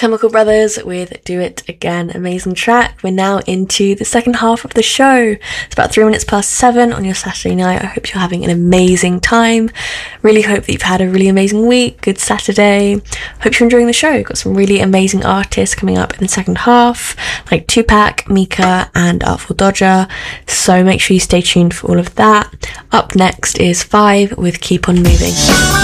Chemical Brothers with Do It Again. Amazing track. We're now into the second half of the show. It's about 3 minutes past 7 on your Saturday night. I hope you're having an amazing time. Really hope that you've had a really amazing week. Good Saturday. Hope you're enjoying the show. We've got some really amazing artists coming up in the second half, like Tupac, Mika, and Artful Dodger. So make sure you stay tuned for all of that. Up next is 5 with Keep On Moving.